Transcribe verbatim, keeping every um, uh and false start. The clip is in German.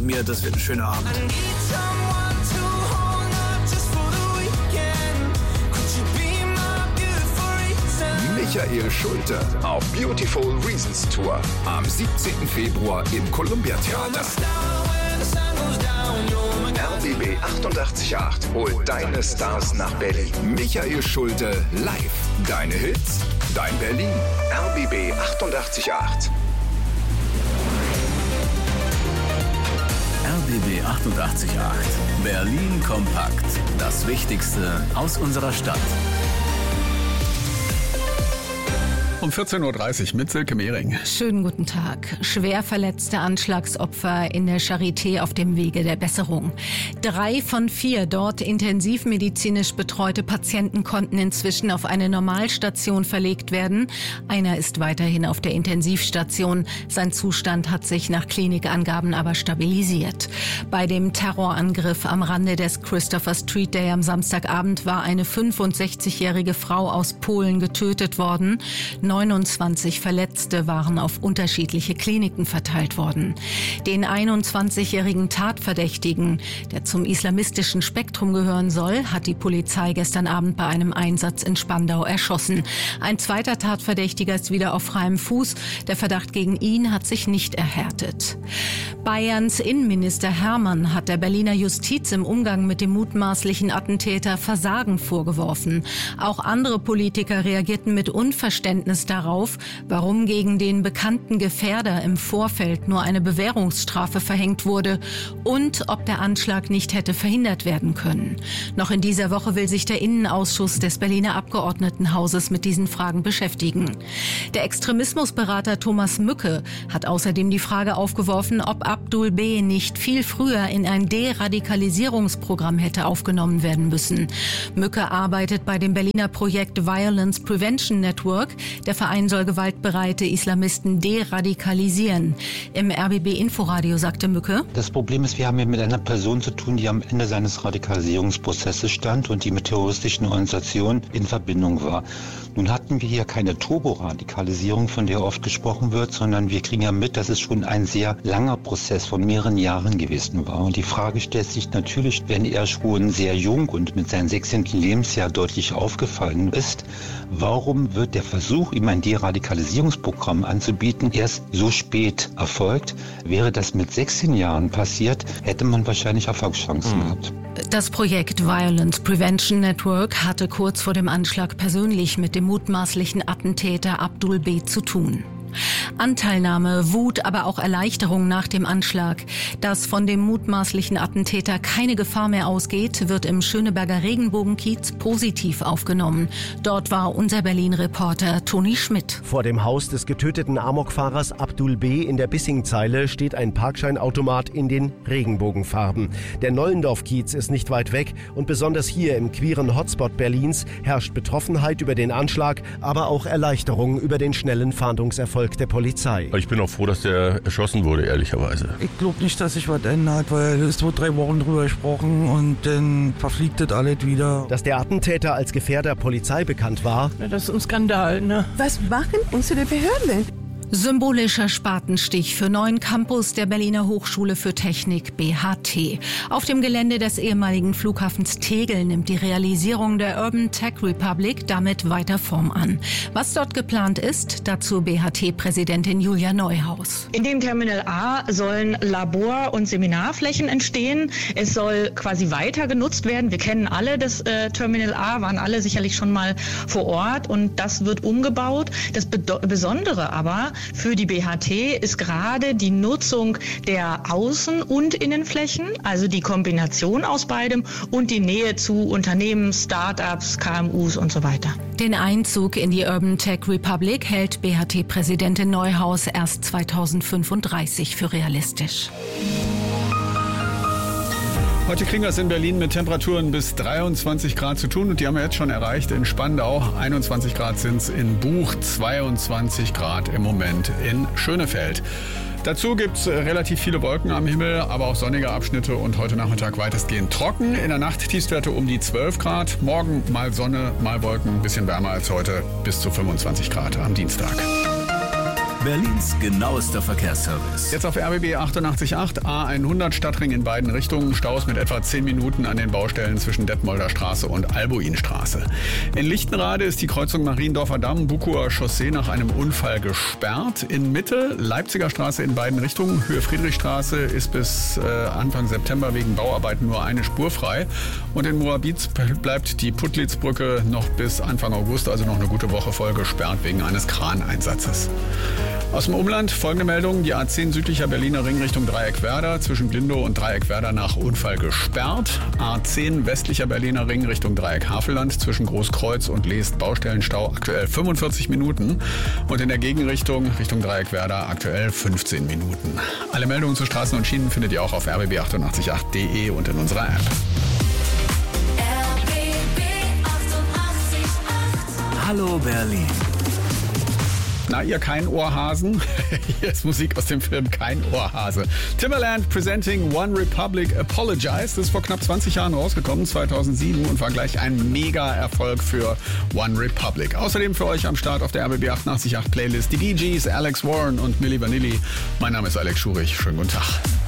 mir, das wird ein schöner Abend. Michael Schulte auf Beautiful Reasons Tour am siebzehnten Februar im Columbia Theater. R B B achtundachtzig Komma acht holt deine Stars nach Berlin. Michael Schulte live. Deine Hits, dein Berlin. R B B achtundachtzig Komma acht. R B B achtundachtzig Komma acht. Berlin kompakt. Das Wichtigste aus unserer Stadt. Um vierzehn Uhr dreißig mit Silke Mehring. Schönen guten Tag. Schwer verletzte Anschlagsopfer in der Charité auf dem Wege der Besserung. Drei von vier dort intensivmedizinisch betreute Patienten konnten inzwischen auf eine Normalstation verlegt werden. Einer ist weiterhin auf der Intensivstation. Sein Zustand hat sich nach Klinikangaben aber stabilisiert. Bei dem Terrorangriff am Rande des Christopher Street Day am Samstagabend war eine fünfundsechzigjährige Frau aus Polen getötet worden. neunundzwanzig Verletzte waren auf unterschiedliche Kliniken verteilt worden. Den einundzwanzigjährigen Tatverdächtigen, der zum islamistischen Spektrum gehören soll, hat die Polizei gestern Abend bei einem Einsatz in Spandau erschossen. Ein zweiter Tatverdächtiger ist wieder auf freiem Fuß. Der Verdacht gegen ihn hat sich nicht erhärtet. Bayerns Innenminister Hermann hat der Berliner Justiz im Umgang mit dem mutmaßlichen Attentäter Versagen vorgeworfen. Auch andere Politiker reagierten mit Unverständnis darauf, warum gegen den bekannten Gefährder im Vorfeld nur eine Bewährungsstrafe verhängt wurde und ob der Anschlag nicht hätte verhindert werden können. Noch in dieser Woche will sich der Innenausschuss des Berliner Abgeordnetenhauses mit diesen Fragen beschäftigen. Der Extremismusberater Thomas Mücke hat außerdem die Frage aufgeworfen, ob Abdul B. nicht viel früher in ein Deradikalisierungsprogramm hätte aufgenommen werden müssen. Mücke arbeitet bei dem Berliner Projekt Violence Prevention Network. Der Verein soll gewaltbereite Islamisten deradikalisieren. Im R B B-Inforadio sagte Mücke: Das Problem ist, wir haben hier mit einer Person zu tun, die am Ende seines Radikalisierungsprozesses stand und die mit terroristischen Organisationen in Verbindung war. Nun hatten wir hier keine Turboradikalisierung, von der oft gesprochen wird, sondern wir kriegen ja mit, dass es schon ein sehr langer Prozess von mehreren Jahren gewesen war. Und die Frage stellt sich natürlich, wenn er schon sehr jung und mit seinem sechzehnten Lebensjahr deutlich aufgefallen ist, warum wird der Versuch, ihm ein Deradikalisierungsprogramm anzubieten, erst so spät erfolgt? Wäre das mit sechzehn Jahren passiert, hätte man wahrscheinlich Erfolgschancen mhm. gehabt. Das Projekt Violence Prevention Network hatte kurz vor dem Anschlag persönlich mit dem mutmaßlichen Attentäter Abdul B. zu tun. Anteilnahme, Wut, aber auch Erleichterung nach dem Anschlag. Dass von dem mutmaßlichen Attentäter keine Gefahr mehr ausgeht, wird im Schöneberger Regenbogenkiez positiv aufgenommen. Dort war unser Berlin-Reporter Toni Schmidt. Vor dem Haus des getöteten Amokfahrers Abdul B. in der Bissingzeile steht ein Parkscheinautomat in den Regenbogenfarben. Der Nollendorf-Kiez ist nicht weit weg und besonders hier im queeren Hotspot Berlins herrscht Betroffenheit über den Anschlag, aber auch Erleichterung über den schnellen Fahndungserfolg der Polizei. Ich bin auch froh, dass der erschossen wurde, ehrlicherweise. Ich glaube nicht, dass sich was ändert, weil es wurde drei Wochen drüber gesprochen und dann verfliegt das alles wieder. Dass der Attentäter als Gefährder Polizei bekannt war. Na, das ist ein Skandal, ne? Was machen unsere Behörden? Symbolischer Spatenstich für neuen Campus der Berliner Hochschule für Technik B H T. Auf dem Gelände des ehemaligen Flughafens Tegel nimmt die Realisierung der Urban Tech Republic damit weiter Form an. Was dort geplant ist, dazu B H T-Präsidentin Julia Neuhaus. In dem Terminal A sollen Labor- und Seminarflächen entstehen. Es soll quasi weiter genutzt werden. Wir kennen alle das äh, Terminal A, waren alle sicherlich schon mal vor Ort und das wird umgebaut. Das Be- Besondere aber für die B H T ist gerade die Nutzung der Außen- und Innenflächen, also die Kombination aus beidem und die Nähe zu Unternehmen, Start-ups, K M Us und so weiter. Den Einzug in die Urban Tech Republic hält B H T-Präsidentin Neuhaus erst zweitausendfünfunddreißig für realistisch. Heute kriegen wir es in Berlin mit Temperaturen bis dreiundzwanzig Grad zu tun und die haben wir jetzt schon erreicht in Spandau. einundzwanzig Grad sind es in Buch, zweiundzwanzig Grad im Moment in Schönefeld. Dazu gibt es relativ viele Wolken am Himmel, aber auch sonnige Abschnitte und heute Nachmittag weitestgehend trocken. In der Nacht Tiefstwerte um die zwölf Grad. Morgen mal Sonne, mal Wolken, ein bisschen wärmer als heute, bis zu fünfundzwanzig Grad am Dienstag. Berlins genauester Verkehrsservice. Jetzt auf R B B achtundachtzig Komma acht, A hundert Stadtring in beiden Richtungen, Staus mit etwa zehn Minuten an den Baustellen zwischen Detmolder Straße und Albuinstraße. In Lichtenrade ist die Kreuzung Mariendorfer Damm, Bukower Chaussee nach einem Unfall gesperrt. In Mitte, Leipziger Straße in beiden Richtungen, Höhe Friedrichstraße ist bis äh, Anfang September wegen Bauarbeiten nur eine Spur frei. Und in Moabit bleibt die Puttlitzbrücke noch bis Anfang August, also noch eine gute Woche voll gesperrt wegen eines Kraneinsatzes. Aus dem Umland folgende Meldung. Die A zehn südlicher Berliner Ring Richtung Dreieckwerder, zwischen Glindow und Dreieckwerder nach Unfall gesperrt. A zehn westlicher Berliner Ring Richtung Dreieck Havelland, zwischen Großkreuz und Leest Baustellenstau aktuell fünfundvierzig Minuten. Und in der Gegenrichtung Richtung Dreieckwerder aktuell fünfzehn Minuten. Alle Meldungen zu Straßen und Schienen findet ihr auch auf r b b achtundachtzig Komma acht punkt de und in unserer App. Hallo Berlin. Na, ihr kein Ohrhasen? Hier ist Musik aus dem Film Kein Ohrhase. Timbaland presenting One Republic Apologize. Das ist vor knapp zwanzig Jahren rausgekommen, zweitausendsieben, und war gleich ein Mega-Erfolg für One Republic. Außerdem für euch am Start auf der R B B achtundachtzig Komma acht Playlist die Bee Gees, Alex Warren und Milli Vanilli. Mein Name ist Alex Schurich. Schönen guten Tag.